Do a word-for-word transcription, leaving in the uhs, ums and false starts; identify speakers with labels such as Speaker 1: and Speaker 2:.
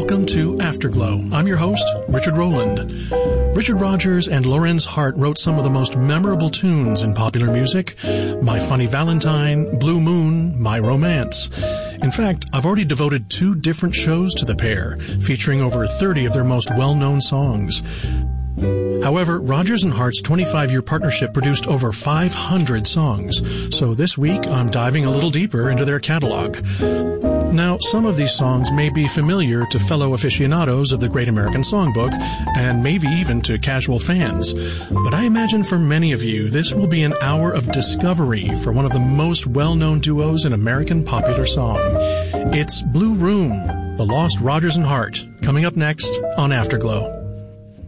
Speaker 1: welcome to Afterglow. I'm your host, Richard Rowland. Richard Rodgers and Lorenz Hart wrote some of the most memorable tunes in popular music: My Funny Valentine, Blue Moon, My Romance. In fact, I've already devoted two different shows to the pair, featuring over thirty of their most well-known songs. However, Rodgers and Hart's twenty-five-year partnership produced over five hundred songs, so this week I'm diving a little deeper into their catalog. Now, some of these songs may be familiar to fellow aficionados of the Great American Songbook, and maybe even to casual fans. But I imagine for many of you, this will be an hour of discovery for one of the most well-known duos in American popular song. It's Blue Room, the Lost Rodgers and Hart, coming up next on Afterglow.